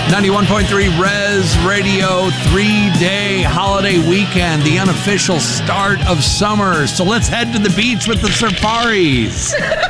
91.3 Res Radio, 3-day holiday weekend, the unofficial start of summer. So let's head to the beach with the Safaris.